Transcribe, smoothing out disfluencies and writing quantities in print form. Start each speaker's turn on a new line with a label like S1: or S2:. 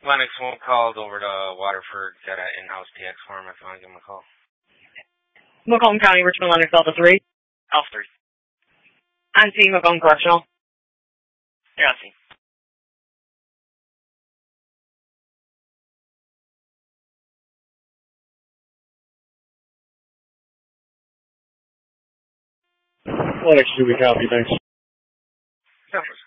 S1: Lennox won't called over to Waterford. Got an in-house TX for him if you want to give him a call.
S2: Macomb County, Richmond Lennox, Alpha 3.
S3: Alpha 3.
S2: On scene, Macomb Correctional.
S3: You're on scene.
S4: Lennox, do we copy? Thanks.
S1: Yeah,